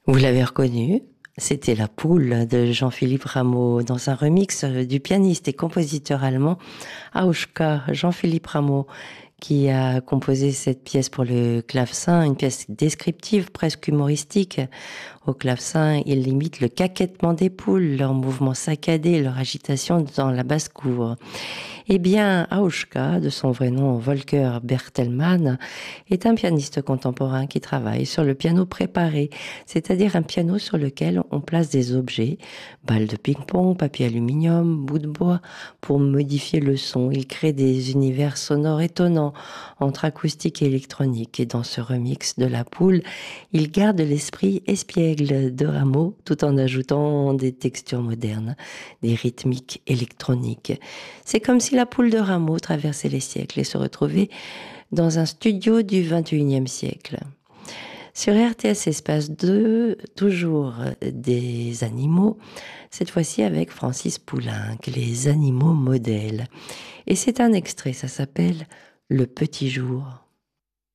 Vous l'avez reconnu, c'était La Poule de Jean-Philippe Rameau dans un remix du pianiste et compositeur allemand Aoushka, Jean-Philippe Rameau, qui a composé cette pièce pour le clavecin, une pièce descriptive, presque humoristique. Au clavecin, il imite le caquettement des poules, leur mouvement saccadé, leur agitation dans la basse-cour. Eh bien, Aoushka, de son vrai nom Volker Bertelmann, est un pianiste contemporain qui travaille sur le piano préparé, c'est-à-dire un piano sur lequel on place des objets, balles de ping-pong, papier aluminium, bouts de bois, pour modifier le son. Il crée des univers sonores étonnants entre acoustique et électronique. Et dans ce remix de La Poule, il garde l'esprit espiègle de Rameau tout en ajoutant des textures modernes, des rythmiques électroniques. C'est comme si la poule de Rameau traversait les siècles et se retrouvait dans un studio du XXIe siècle. Sur RTS Espace 2, toujours des animaux, cette fois-ci avec Francis Poulenc, les animaux modèles. Et c'est un extrait, ça s'appelle Le Petit Jour.